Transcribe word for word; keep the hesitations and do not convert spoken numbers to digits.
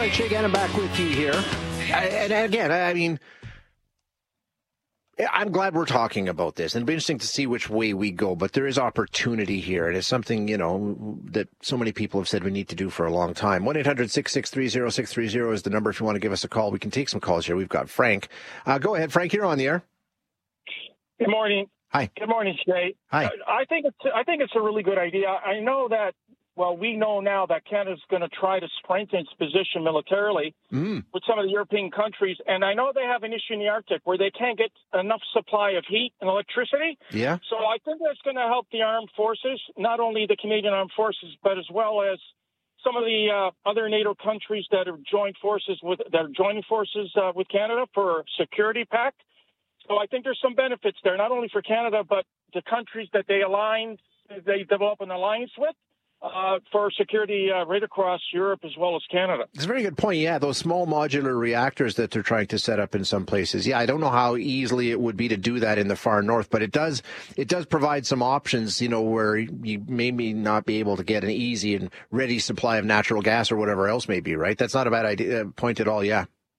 right, Jay Gannon back with you here. I, and again, I mean, I'm glad we're talking about this, and it'll be interesting to see which way we go, but there is opportunity here, and it's something, you know, that so many people have said we need to do for a long time. one eight hundred six six three oh six three oh is the number if you want to give us a call. We can take some calls here. We've got Frank. Uh, go ahead, Frank, you're on the air. Good morning. Hi. Good morning, Shay. Hi. I think it's I think it's a really good idea. I know that, well, we know now that Canada's going to try to strengthen its position militarily mm. with some of the European countries. And I know they have an issue in the Arctic where they can't get enough supply of heat and electricity. Yeah. So I think that's going to help the armed forces, not only the Canadian armed forces, but as well as some of the uh, other NATO countries that have joined forces with that are joining forces uh, with Canada for a security pact. So I think there's some benefits there, not only for Canada, but the countries that they align, they develop an alliance with. Uh, for security uh, right across Europe as well as Canada. It's a very good point. Yeah, those small modular reactors that they're trying to set up in some places. Yeah, I don't know how easily it would be to do that in the far north, but it does it does provide some options, you know, where you maybe not be able to get an easy and ready supply of natural gas or whatever else may be, right? That's not a bad idea, point at all, yeah.